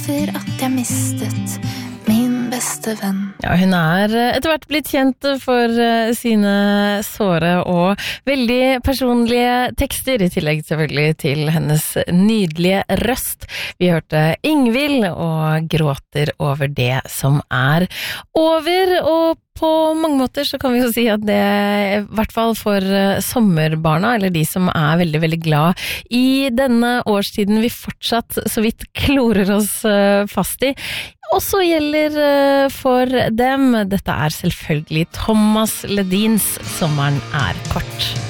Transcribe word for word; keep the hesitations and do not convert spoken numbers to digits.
etter at jeg mistet min beste venn. Ja, hun er etter hvert blitt kjent for sine såre og veldig personlige tekster, i tillegg selvfølgelig til hennes nydelige røst. Vi hørte Ingvild og gråter over det som er over, og på mange måter så kan vi jo si at det, i hvert fall for sommerbarna, eller de som er veldig, veldig glad i denne årstiden vi fortsatt så vidt klorer oss fast i, også gjelder for dem. Dette er selvfølgelig Thomas Ledins Sommeren er kort.